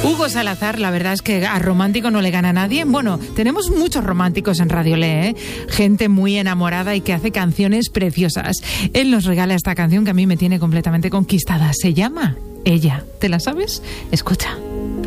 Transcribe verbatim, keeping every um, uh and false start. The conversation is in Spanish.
Hugo Salazar, la verdad es que a romántico no le gana a nadie. Bueno, tenemos muchos románticos en Radio Le, ¿eh? Gente muy enamorada y que hace canciones preciosas. Él nos regala esta canción que a mí me tiene completamente conquistada. Se llama Ella. ¿Te la sabes? Escucha.